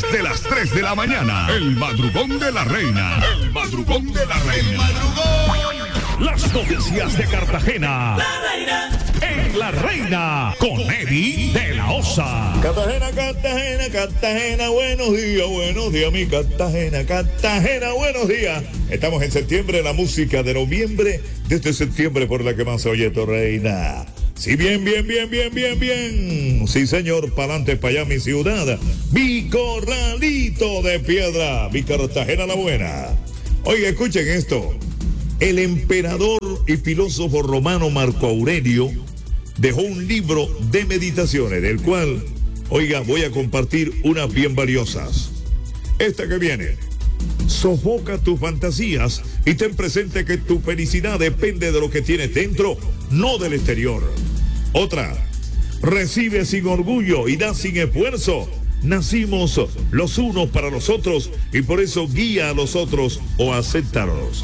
desde las 3 de la mañana. El madrugón de la reina. El madrugón de la reina. El madrugón. Las noticias de Cartagena. La reina. En La Reina, con Eddie de la Osa. Cartagena, Cartagena, Cartagena, buenos días, mi Cartagena, Cartagena, buenos días. Estamos en septiembre, la música de noviembre, desde septiembre por la que más se oye tu reina. Sí, bien. Sí, señor, pa'lante, pa' allá, mi ciudad. Mi corralito de piedra, mi Cartagena la buena. Oiga, escuchen esto. El emperador y filósofo romano Marco Aurelio dejó un libro de meditaciones, del cual, oiga, voy a compartir unas bien valiosas. Esta que viene. Sofoca tus fantasías y ten presente que tu felicidad depende de lo que tienes dentro, no del exterior. Otra. Recibe sin orgullo y da sin esfuerzo. Nacimos los unos para los otros y por eso guía a los otros o acéptalos.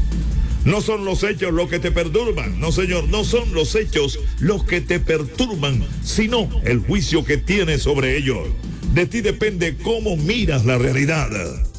No son los hechos los que te perturban, no señor, no son los hechos los que te perturban, sino el juicio que tienes sobre ellos. De ti depende cómo miras la realidad.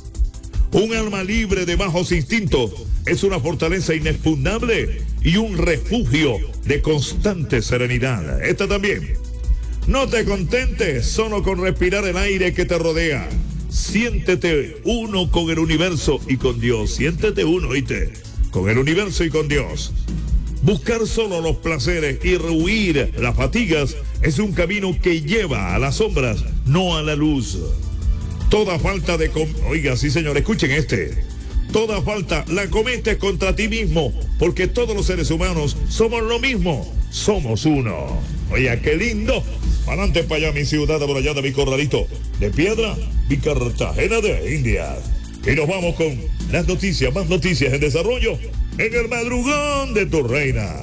Un alma libre de bajos instintos es una fortaleza inexpugnable y un refugio de constante serenidad. Esta también. No te contentes solo con respirar el aire que te rodea. Siéntete uno con el universo y con Dios. Siéntete uno, ¿oíste? Con el universo y con Dios. Buscar solo los placeres y rehuir las fatigas es un camino que lleva a las sombras, no a la luz. Toda falta de... Oiga, sí señor, escuchen este. Toda falta la cometes contra ti mismo, porque todos los seres humanos somos lo mismo, somos uno. Oiga, qué lindo. Adelante para allá, mi ciudad amurallada, mi corralito de piedra, mi Cartagena de Indias. Y nos vamos con las noticias, más noticias en desarrollo en el madrugón de tu reina.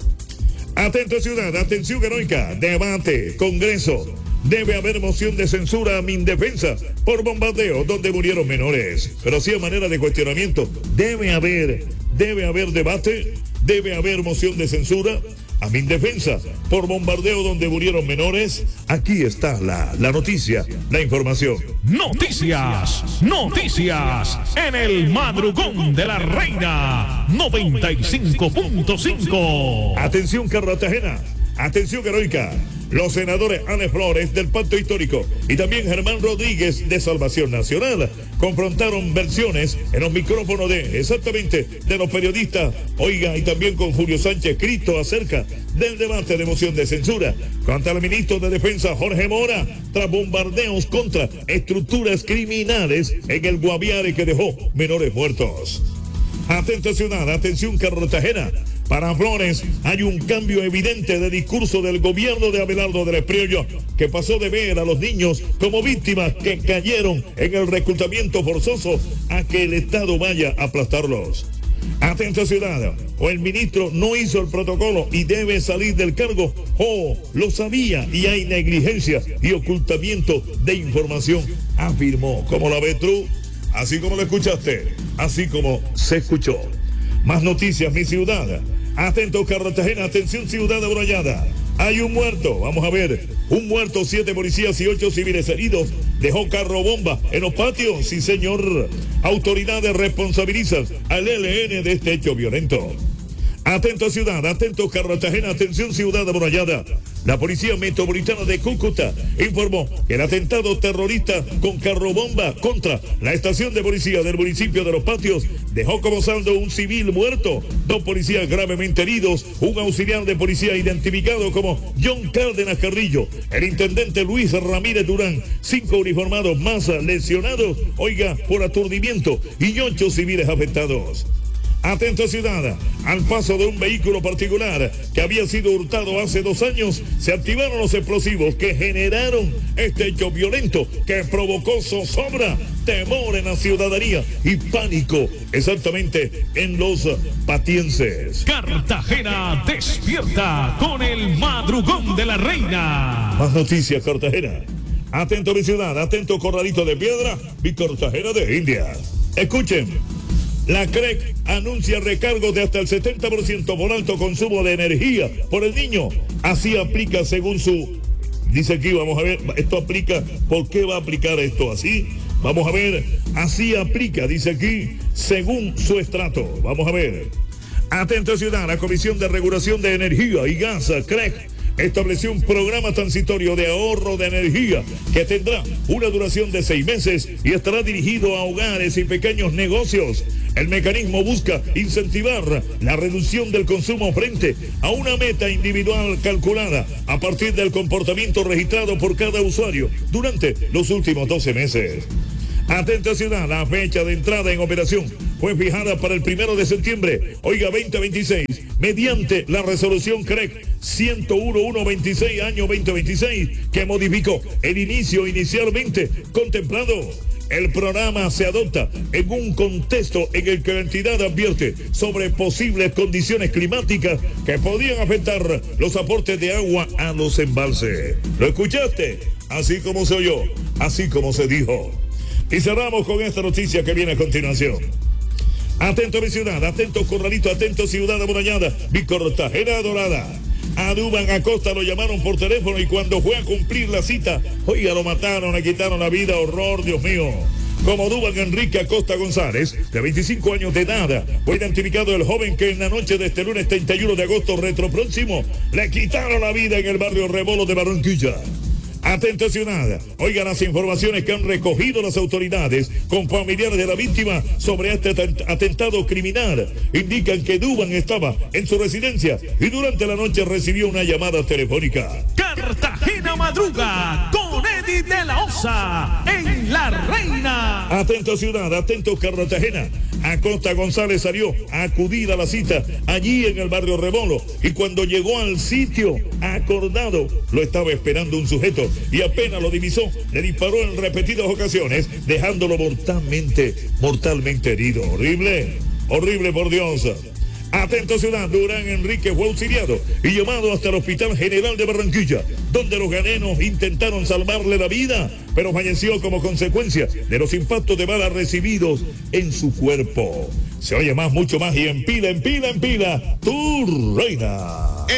Atento ciudad, atención heroica, debate, congreso. Debe haber moción de censura a Mindefensa por bombardeo donde murieron menores. Pero sí a manera de cuestionamiento, debe haber debate, debe haber moción de censura a Mindefensa por bombardeo donde murieron menores. Aquí está la noticia, la información. Noticias en el madrugón de la reina 95.5. Atención Cartagena, atención heroica. Los senadores Anne Flores del Pacto Histórico y también Germán Rodríguez de Salvación Nacional confrontaron versiones en los micrófonos de los periodistas, oiga, y también con Julio Sánchez Cristo acerca del debate de moción de censura contra el ministro de Defensa Jorge Mora tras bombardeos contra estructuras criminales en el Guaviare que dejó menores muertos. Atento ciudad, atención Cartagena. Para Flores hay un cambio evidente de discurso del gobierno de Abelardo del Espriello, que pasó de ver a los niños como víctimas que cayeron en el reclutamiento forzoso a que el Estado vaya a aplastarlos. Atento ciudad, o el ministro no hizo el protocolo y debe salir del cargo, o lo sabía y hay negligencia y ocultamiento de información, afirmó. ¿Cómo la ves tú? Así como lo escuchaste, así como se escuchó. Más noticias, mi ciudad. Atento Cartagena, atención ciudad amurallada. Hay un muerto, vamos a ver. Un muerto, 7 policías y 8 civiles heridos. Dejó carro bomba en los patios. Sí, señor. Autoridades responsabilizan al ELN de este hecho violento. Atento ciudad, atento Cartagena, atención ciudad amurallada. La Policía Metropolitana de Cúcuta informó que el atentado terrorista con carro bomba contra la estación de policía del municipio de Los Patios dejó como saldo un civil muerto, 2 policías gravemente heridos, un auxiliar de policía identificado como John Cárdenas Carrillo, el intendente Luis Ramírez Durán, 5 uniformados más lesionados, oiga, por aturdimiento y 8 civiles afectados. Atento ciudad, al paso de un vehículo particular que había sido hurtado hace 2 años, se activaron los explosivos que generaron este hecho violento que provocó zozobra, temor en la ciudadanía y pánico exactamente en los patienses. Cartagena despierta con el madrugón de la reina. Más noticias, Cartagena. Atento mi ciudad, atento corralito de piedra, mi Cartagena de Indias. Escuchen. La CREC anuncia recargos de hasta el 70% por alto consumo de energía por el niño. Así aplica según su Dice aquí, vamos a ver, esto aplica, ¿por qué va a aplicar esto así? Vamos a ver, así aplica, dice aquí, según su estrato. Vamos a ver. Atento ciudad, la Comisión de Regulación de Energía y Gas, CREG, estableció un programa transitorio de ahorro de energía que tendrá una duración de 6 meses y estará dirigido a hogares y pequeños negocios. El mecanismo busca incentivar la reducción del consumo frente a una meta individual calculada a partir del comportamiento registrado por cada usuario durante los últimos 12 meses. Atenta ciudad, la fecha de entrada en operación fue fijada para el 1 de septiembre, oiga, 2026, mediante la resolución CREG 101.126 año 2026, que modificó el inicio inicialmente contemplado. El programa se adopta en un contexto en el que la entidad advierte sobre posibles condiciones climáticas que podrían afectar los aportes de agua a los embalses. ¿Lo escuchaste? Así como se oyó, así como se dijo. Y cerramos con esta noticia que viene a continuación. Atento mi ciudad, atento Corralito, atento ciudad amurallada, mi Cartagena dorada. A Duván Acosta lo llamaron por teléfono y cuando fue a cumplir la cita, oiga, lo mataron, le quitaron la vida, horror, Dios mío. Como Duván Enrique Acosta González, de 25 años de edad, fue identificado el joven que en la noche de este lunes 31 de agosto retropróximo le quitaron la vida en el barrio Rebolo de Barranquilla. Atento ciudad, oigan las informaciones que han recogido las autoridades con familiares de la víctima sobre este atentado criminal. Indican que Duván estaba en su residencia y durante la noche recibió una llamada telefónica. Cartagena madruga con Eddie de la Osa en La Reina. Atento ciudad, atento Cartagena. Acosta González salió a acudir a la cita allí en el barrio Rebolo y cuando llegó al sitio acordado lo estaba esperando un sujeto y apenas lo divisó, le disparó en repetidas ocasiones dejándolo mortalmente herido. Horrible por Dios. Atento ciudad, Durán Enrique fue auxiliado y llevado hasta el Hospital General de Barranquilla, donde los ganenos intentaron salvarle la vida, pero falleció como consecuencia de los impactos de balas recibidos en su cuerpo. Se oye más, mucho más y en pila, tu reina.